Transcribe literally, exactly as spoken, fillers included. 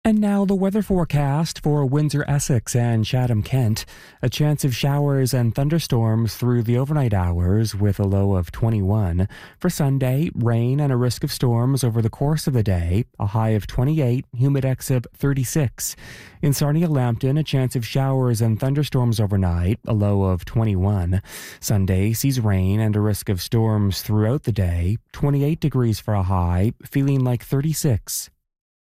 And now the weather forecast for Windsor, Essex and Chatham, Kent. A chance of showers and thunderstorms through the overnight hours with a low of twenty-one. For Sunday, rain and a risk of storms over the course of the day, a high of twenty-eight, humidex of thirty-six. In Sarnia Lambton, a chance of showers and thunderstorms overnight, a low of twenty-one. Sunday sees rain and a risk of storms throughout the day, twenty-eight degrees for a high, feeling like thirty-six.